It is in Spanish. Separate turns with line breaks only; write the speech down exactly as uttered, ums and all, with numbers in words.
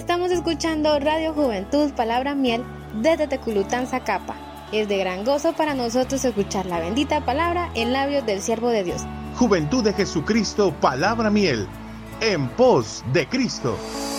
Estamos escuchando Radio Juventud, Palabra Miel, desde Teculután, Zacapa. Es de gran gozo para nosotros escuchar la bendita palabra en labios del siervo de Dios.
Juventud de Jesucristo, Palabra Miel, en pos de Cristo.